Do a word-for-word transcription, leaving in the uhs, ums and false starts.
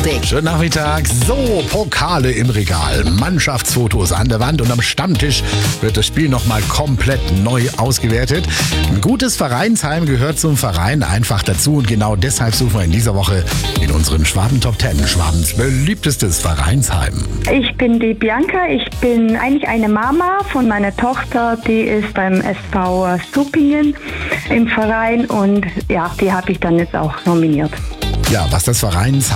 Taktik. Schönen Nachmittag. So, Pokale im Regal, Mannschaftsfotos an der Wand und am Stammtisch wird das Spiel nochmal komplett neu ausgewertet. Ein gutes Vereinsheim gehört zum Verein einfach dazu und genau deshalb suchen wir in dieser Woche in unserem Schwaben Top Ten Schwabens beliebtestes Vereinsheim. Ich bin die Bianca, ich bin eigentlich eine Mama von meiner Tochter, die ist beim S V Stupingen im Verein und ja, die habe ich dann jetzt auch nominiert. Ja, was das Vereinsheim